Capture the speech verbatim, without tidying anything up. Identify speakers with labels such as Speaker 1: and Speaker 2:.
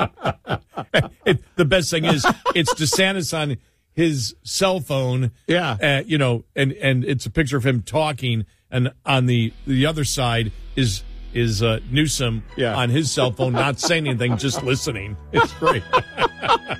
Speaker 1: it, the best thing is it's DeSantis on his cell phone.
Speaker 2: Yeah.
Speaker 1: Uh, you know, and, and it's a picture of him talking, and on the, the other side is is uh, Newsom
Speaker 2: yeah.
Speaker 1: on his cell phone, not saying anything, just listening. It's great.